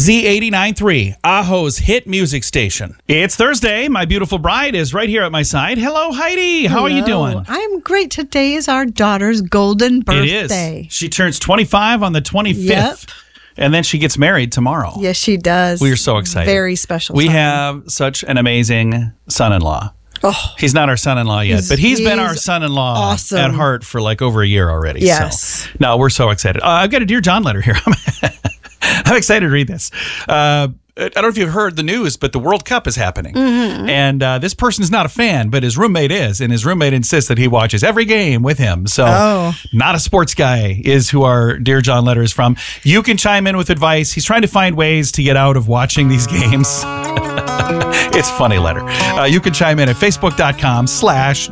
Z89.3, Aho's hit music station. It's Thursday. My beautiful bride is right here at my side. Hello, Heidi. How are you doing? I'm great. Today is our daughter's golden birthday. It is. She turns 25 on the 25th. Yep. And then she gets married tomorrow. Yes, she does. We are so excited. Very special. We time. have such an amazing son-in-law. Oh, He's not our son-in-law yet, but he's been our son-in-law awesome. at heart for like over a year already. Yes. So, no, we're so excited. I've got a Dear John letter here. I'm excited to read this. I don't know if you've heard the news, but the World Cup is happening. Mm-hmm. And this person is not a fan, but his roommate is. And his roommate insists that he watches every game with him. So not a sports guy is who our Dear John letter is from. You can chime in with advice. He's trying to find ways to get out of watching these games. It's a funny letter. You can chime in at facebook.com/